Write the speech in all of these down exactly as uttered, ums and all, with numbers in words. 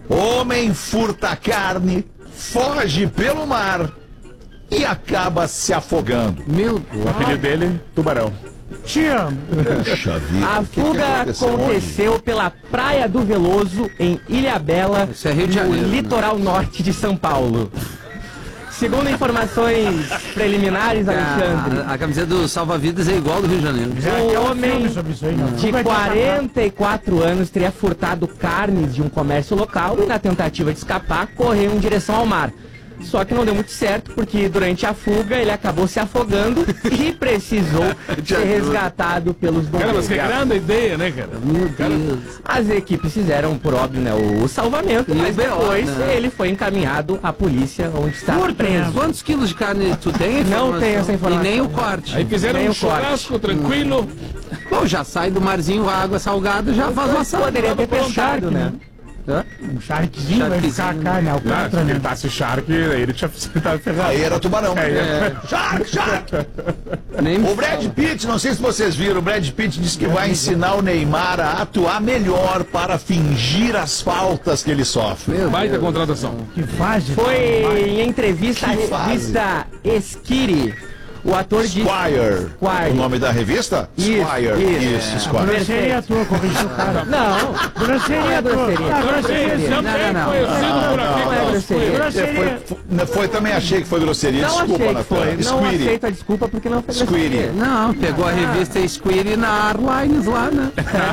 Homem furta carne, foge pelo mar e acaba se afogando. Meu Deus. O apelido dele, Tubarão. Te amo. Puxa vida, A o que que fuga aconteceu aconteceu onde? pela Praia do Veloso, em Ilhabela, Isso é Rio de Janeiro, no né? litoral norte de São Paulo. Segundo informações preliminares, Alexandre, A, a camiseta do Salva-Vidas é igual do Rio de Janeiro. Já tem o um homem filme sobre isso aí, não. de Vai ter quarenta e quatro anos teria furtado carnes de um comércio local e, na tentativa de escapar, correu em direção ao mar. Só que não deu muito certo, porque durante a fuga ele acabou se afogando e precisou ser resgatado pelos Cara, mas bombeiros. que grande ideia, né, cara? Meu Deus. As equipes fizeram, por óbvio, né, o salvamento, E mas o B O, depois né? ele foi encaminhado à polícia, onde está Curto, preso. né? Quantos quilos de carne tu tem? Não tem essa informação. E nem o corte. Aí fizeram Nem um o corte. churrasco tranquilo. Bom, já sai do marzinho, a água salgada, já faz uma salada. Poderia ter Pronto, fechado, né? Hã? Um sharkzinho, vai ficar a Sharkzinho. carne, a Ah, alcatra, se né? tentasse Shark, aí ele tinha tava ferrado. Aí era tubarão. É, Shark, Shark! Nem O Brad Pitt, não sei se vocês viram, o Brad Pitt disse que vai ensinar o Neymar a atuar melhor para fingir as faltas que ele sofre. Meu baita Deus. contratação. Que fase. Foi em entrevista à Que fase. revista Esquire. O ator disse... Squire. Squire. O nome da revista? Isso, Squire. isso. Squire. Grosseria tua, corrigiu o cara. Não, Grosseria tua. grosseria. Ah, Também, grosseria. também não, não. conhecido por aqui não é como grosseria. Squire. Grosseria. Foi, foi, também achei que foi grosseria. não Desculpa, achei que Natan. foi. Não Squire. aceito a desculpa porque não foi Squire. grosseria. Não, pegou a revista Squire na Airlines lá, né?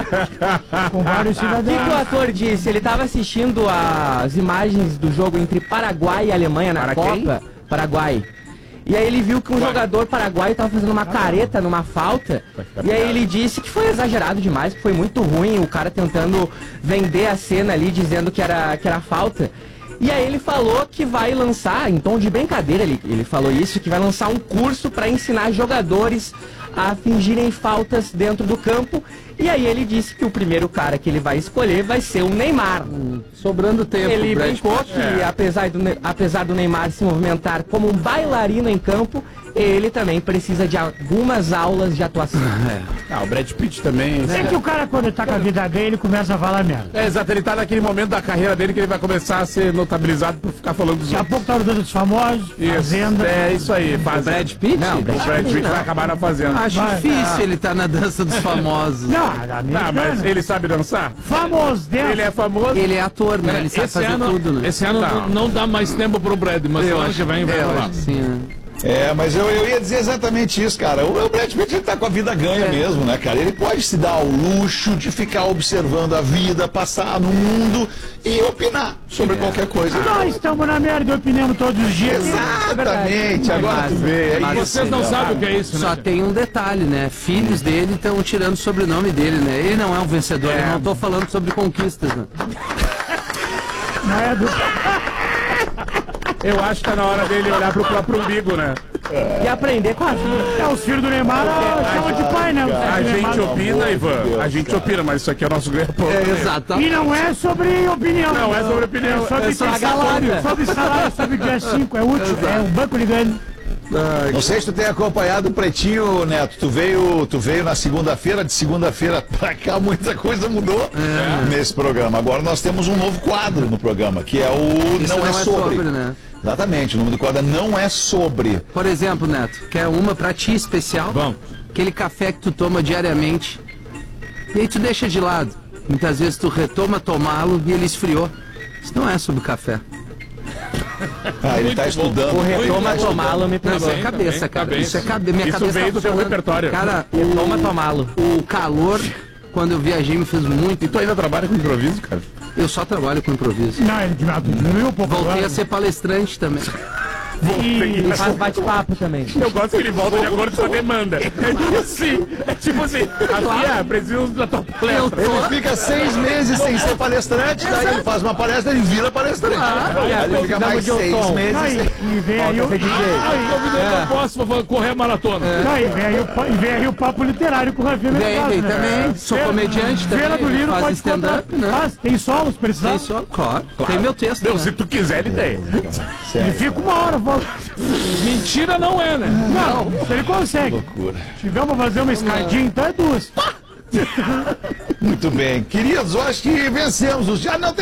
Com vários O que, que o cidadãos. ator disse? Ele estava assistindo as imagens do jogo entre Paraguai e Alemanha na Para Copa. quem? Paraguai. E aí ele viu que um jogador paraguaio estava fazendo uma careta numa falta. E aí ele disse que foi exagerado demais, que foi muito ruim o cara tentando vender a cena ali, dizendo que era, que era falta. E aí ele falou que vai lançar, em tom de brincadeira, ele, ele falou isso, que vai lançar um curso para ensinar jogadores a fingirem faltas dentro do campo. E aí ele disse que o primeiro cara que ele vai escolher vai ser o Neymar. Sobrando tempo, Ele Brad brincou Pitt. que, apesar do, Ne- apesar do Neymar se movimentar como um bailarino em campo, ele também precisa de algumas aulas de atuação. Ah, o Brad Pitt também. É que o cara, quando tá com a vida bem, ele começa a falar merda. É, exato, ele tá naquele momento da carreira dele que ele vai começar a ser notabilizado por ficar falando dos Daqui a outros. pouco tá no Dedo dos Famosos, Isso, Fazenda. é isso aí, faz. Brad Pitt? Não, O Brad Pitt vai acabar na fazenda. Acho Vai. difícil ele tá na dança dos famosos. Não, a Ah, americana. mas ele sabe dançar? Famoso dentro. Ele é famoso. Ele é ator, né? Ele sabe Esse fazer ano, tudo, né? esse ano Não. não, não dá mais tempo pro Brad, mas Eu ano acho que vem vai eu rolar. acho que sim, né? É, mas eu, eu ia dizer exatamente isso, cara. O, o Brad Pitt ele tá com a vida ganha mesmo, né, cara? Ele pode se dar ao luxo de ficar observando a vida, passar no mundo e opinar sobre qualquer coisa. Nós estamos na merda e opinamos todos os dias. Exatamente, agora tu vê. É Mas isso, Vocês não né? sabem o que é isso, Só né? tem um detalhe, né? Filhos dele estão tirando o sobrenome dele, né? Ele não é um vencedor, eu não tô falando sobre conquistas, né? Não é do... Eu acho que tá na hora dele olhar pro próprio umbigo, né? E aprender com a vida. É, os filhos do Neymar ah, chama de pai, né? Os filhos A do gente Neymar. opina, Ivan. A gente opina, mas isso aqui é o nosso ganha-pão. É, exato. E não é sobre opinião. Não é sobre opinião, É sobre, é sobre salário. salário. Sobre salário, sobre dia cinco, é útil. É um banco ligando. Não sei se tu tem acompanhado o Pretinho, Neto. Tu veio, tu veio na segunda-feira, de segunda-feira pra cá muita coisa mudou nesse programa. Agora nós temos um novo quadro no programa, que é o Isso Não, é, sobre. né? Exatamente, o nome do quadro é Não é Sobre. Por exemplo, Neto, quer uma pra ti especial? Vamos. Aquele café que tu toma diariamente. E aí tu deixa de lado. Muitas vezes tu retoma tomá-lo e ele esfriou. Isso não é sobre café. Ah, ele tá estudando. O retoma Ele tá tomá-lo me Não, pegou. isso é bem, cabeça, tá cara. bem, Isso é sim. cabeça. Minha Isso cabeça veio tá do teu falando. repertório. Cara, Retoma tomá-lo. o calor, quando eu viajei, me fez muito. E tu ainda trabalha com improviso, cara? Eu só trabalho com improviso. Não, ele diminuiu um pouco. Voltei agora. a ser palestrante também. E faz bate-papo também. Eu gosto que ele volta de acordo com a demanda. É tipo assim, é tipo assim, aqui é, preciso da tua palestra. Ele fica seis meses sem ser palestrante, daí ele faz uma palestra e vira palestrante. Aí ele fica mais seis Não, meses. e, e vem aí o... Aí, convidei que eu posso vou correr a maratona. Não, e vem aí o, pa- e vem aí o papo literário com o Rafinha Vem, Menegaso, vem né? também. Sou comediante também. Feira do Livro faz pode stand-up, stand-up, né? Faz, tem solos, precisar. Tem só, claro. Tem meu texto. Não, né? se tu quiser, ele tem. Ele fica uma hora, volta. Mentira não é, né? Não, se ele consegue. Se tiver pra fazer uma escadinha, então é duas. Muito bem. Queridos, eu acho que vencemos os... Já não tem